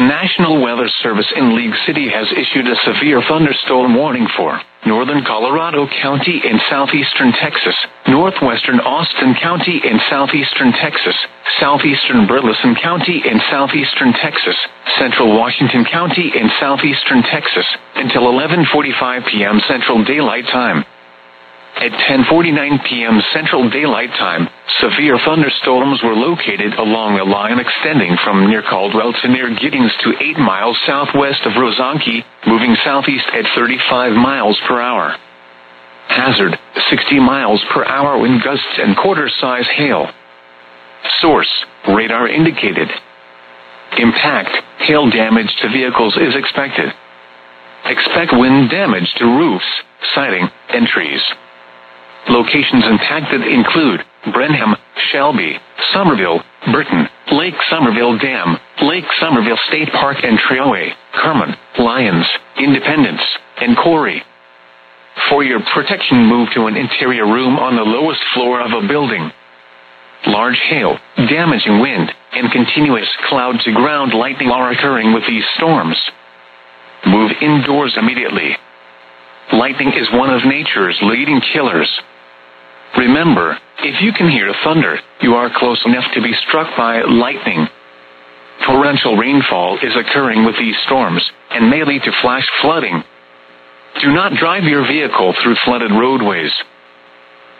National Weather Service in League City has issued a severe thunderstorm warning for northern Colorado County in southeastern Texas, northwestern Austin County in southeastern Texas, southeastern Burleson County in southeastern Texas, central Washington County in southeastern Texas, until 11:45 p.m. Central Daylight Time. At 10:49 p.m. Central Daylight Time, severe thunderstorms were located along a line extending from near Caldwell to near Giddings to 8 miles southwest of Rosanke, moving southeast at 35 miles per hour. Hazard, 60 miles per hour wind gusts and quarter-size hail. Source, radar indicated. Impact, hail damage to vehicles is expected. Expect wind damage to roofs, siding, and trees. Locations impacted include Brenham, Shelby, Somerville, Burton, Lake Somerville Dam, Lake Somerville State Park and Treoe, Kerman, Lyons, Independence, and Corey. For your protection, move to an interior room on the lowest floor of a building. Large hail, damaging wind, and continuous cloud-to-ground lightning are occurring with these storms. Move indoors immediately. Lightning is one of nature's leading killers. Remember, if you can hear thunder, you are close enough to be struck by lightning. Torrential rainfall is occurring with these storms, and may lead to flash flooding. Do not drive your vehicle through flooded roadways.